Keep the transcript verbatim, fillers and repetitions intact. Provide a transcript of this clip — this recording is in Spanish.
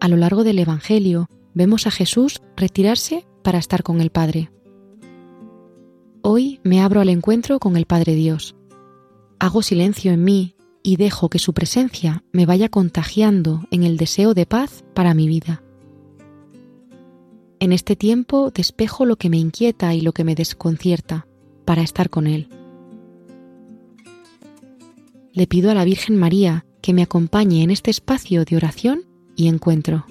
A lo largo del Evangelio vemos a Jesús retirarse para estar con el Padre. Hoy me abro al encuentro con el Padre Dios. Hago silencio en mí y dejo que su presencia me vaya contagiando en el deseo de paz para mi vida. En este tiempo despejo lo que me inquieta y lo que me desconcierta para estar con Él. Le pido a la Virgen María que me acompañe en este espacio de oración y encuentro.